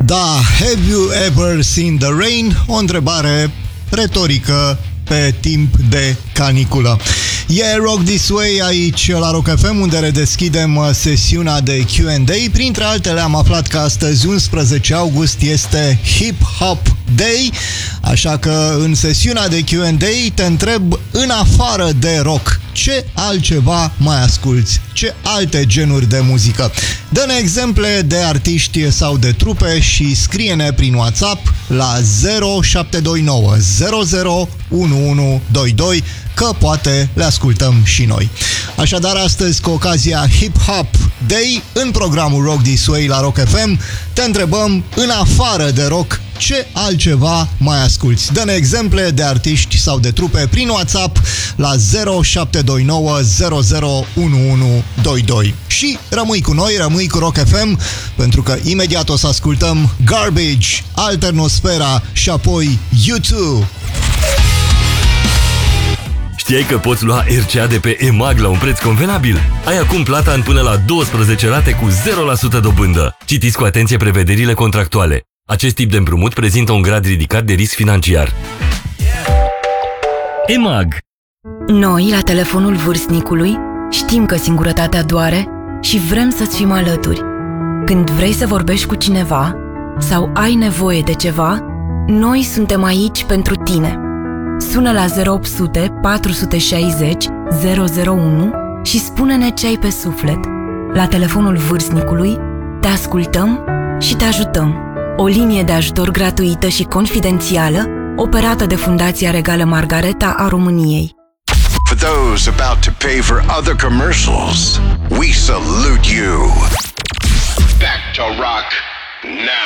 Da, have you ever seen the rain? O întrebare retorică pe timp de caniculă. E Rock This Way aici la Rock FM, unde redeschidem sesiunea de Q&A. Printre altele am aflat că astăzi, 11 august, este Hip Hop Day, așa că în sesiunea de Q&A te întreb, în afară de rock, ce altceva mai asculți? Ce alte genuri de muzică? Dă-ne exemple de artiști sau de trupe și scrie-ne prin WhatsApp la 0729 00 1122 că poate le ascultăm și noi. Așadar, astăzi, cu ocazia Hip Hop Day, în programul Rock This Way la Rock FM, te întrebăm, în afară de rock, ce altceva mai asculți? Dă-ne exemple de artiști sau de trupe prin WhatsApp la 0729 00 1122. Și rămâi cu noi, rămâi cu Rock FM, pentru că imediat o să ascultăm Garbage, Alternosfera și apoi U2. Știai că poți lua RCA de pe EMAG la un preț convenabil? Ai acum plata în până la 12 rate cu 0% dobândă. Citiți cu atenție prevederile contractuale. Acest tip de împrumut prezintă un grad ridicat de risc financiar. EMAG. Noi, la telefonul vârstnicului, știm că singurătatea doare și vrem să-ți fim alături. Când vrei să vorbești cu cineva sau ai nevoie de ceva, noi suntem aici pentru tine. Sună la 0800 460 001 și spune-ne ce ai pe suflet. La telefonul vârstnicului te ascultăm și te ajutăm. O linie de ajutor gratuită și confidențială, operată de Fundația Regală Margareta a României. For those about to pay for other commercials, we salute you. Back to rock now.